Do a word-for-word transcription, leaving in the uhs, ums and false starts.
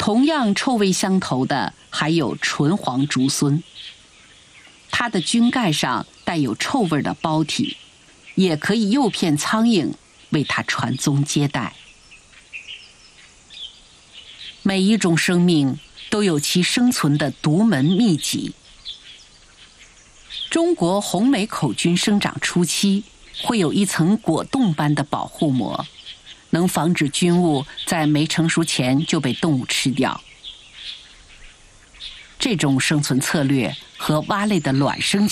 同样臭味相投的还有纯黄竹荪，它的菌盖上带有臭味的胞体，也可以诱骗苍蝇为它传宗接代。每一种生命都有其生存的独门秘籍。中国红眉口菌生长初期会有一层果冻般的保护膜，能防止菌物在没成熟前就被动物吃掉。这种生存策略和蛙类的卵生